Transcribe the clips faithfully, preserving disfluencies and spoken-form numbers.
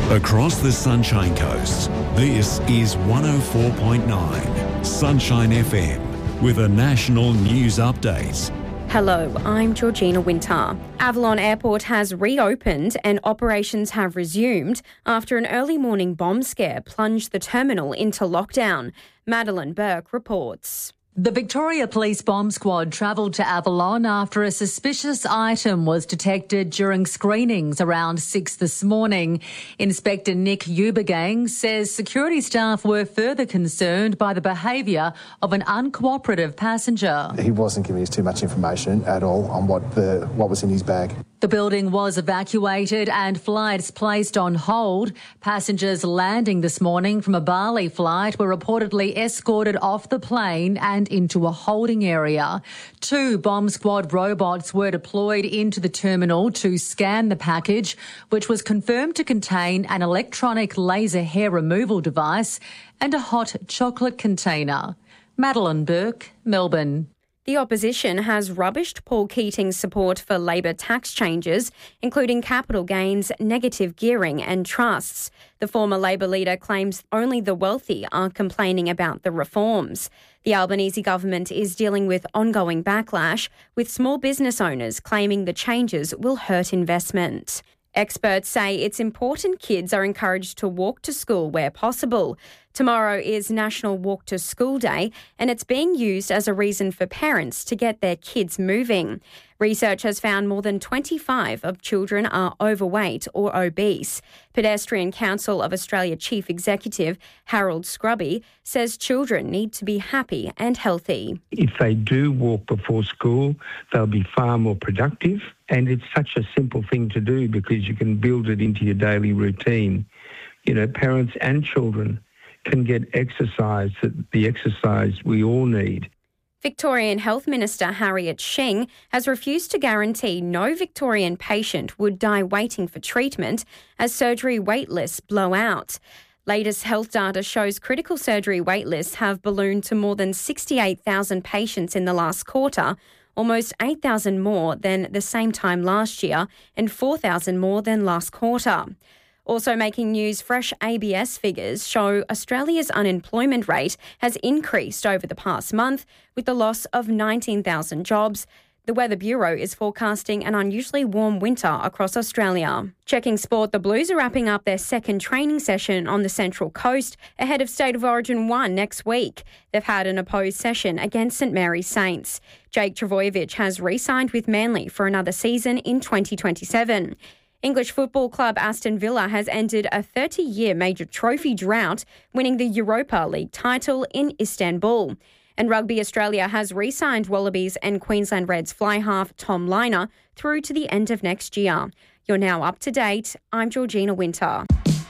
Across the Sunshine Coast, this is one oh four point nine Sunshine F M with a national news update. Hello, I'm Georgina Winter. Avalon Airport has reopened and operations have resumed after an early morning bomb scare plunged the terminal into lockdown. Madeline Burke reports. The Victoria Police Bomb Squad travelled to Avalon after a suspicious item was detected during screenings around six this morning. Inspector Nick Ubergang says security staff were further concerned by the behaviour of an uncooperative passenger. He wasn't giving us too much information at all on what the what was in his bag. The building was evacuated and flights placed on hold. Passengers landing this morning from a Bali flight were reportedly escorted off the plane and into a holding area. Two bomb squad robots were deployed into the terminal to scan the package, which was confirmed to contain an electronic laser hair removal device and a hot chocolate container. Madeline Burke, Melbourne. The opposition has rubbished Paul Keating's support for Labor tax changes, including capital gains, negative gearing and trusts. The former Labor leader claims only the wealthy are complaining about the reforms. The Albanese government is dealing with ongoing backlash, with small business owners claiming the changes will hurt investment. Experts say it's important kids are encouraged to walk to school where possible. Tomorrow is National Walk to School Day, and it's being used as a reason for parents to get their kids moving. Research has found more than twenty-five of children are overweight or obese. Pedestrian Council of Australia Chief Executive Harold Scrubby says children need to be happy and healthy. If they do walk before school, they'll be far more productive, and it's such a simple thing to do because you can build it into your daily routine. You know, parents and children can get exercise, the exercise we all need. Victorian Health Minister Harriet Shing has refused to guarantee no Victorian patient would die waiting for treatment as surgery waitlists blow out. Latest health data shows critical surgery waitlists have ballooned to more than sixty-eight thousand patients in the last quarter, almost eight thousand more than the same time last year and four thousand more than last quarter. Also making news, fresh A B S figures show Australia's unemployment rate has increased over the past month with the loss of nineteen thousand jobs. The Weather Bureau is forecasting an unusually warm winter across Australia. Checking sport, the Blues are wrapping up their second training session on the Central Coast ahead of State of Origin one next week. They've had an opposed session against St Mary's Saints. Jake Trbojevic has re-signed with Manly for another season in twenty twenty-seven. English football club Aston Villa has ended a thirty-year major trophy drought, winning the Europa League title in Istanbul. And Rugby Australia has re-signed Wallabies and Queensland Reds fly half Tom Liner through to the end of next year. You're now up to date. I'm Georgina Winter.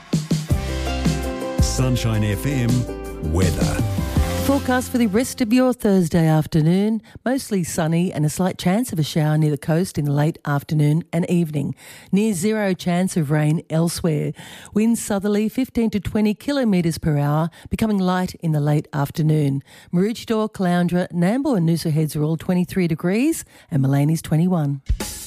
Sunshine F M weather. Forecast for the rest of your Thursday afternoon, mostly sunny and a slight chance of a shower near the coast in the late afternoon and evening. Near zero chance of rain elsewhere. Winds southerly fifteen to twenty kilometres per hour, becoming light in the late afternoon. Maroochydore, Caloundra, Nambour and Noosa Heads are all twenty-three degrees and Malany's twenty-one.